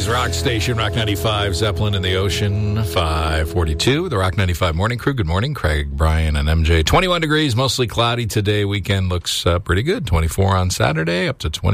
City's rock station, Rock 95, Zeppelin in the Ocean, 542. The Rock 95 Morning Crew. Good morning, Craig, Brian, and MJ. 21 degrees, mostly cloudy today. Weekend looks pretty good. 24 on Saturday, up to 20.